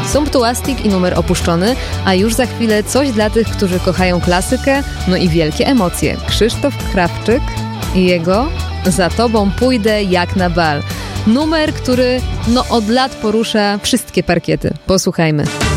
Sumptuastik i numer opuszczony, a już za chwilę coś dla tych, którzy kochają klasykę, no i wielkie emocje. Krzysztof Krawczyk i jego Za tobą pójdę jak na bal. Numer, który od lat porusza wszystkie parkiety. Posłuchajmy.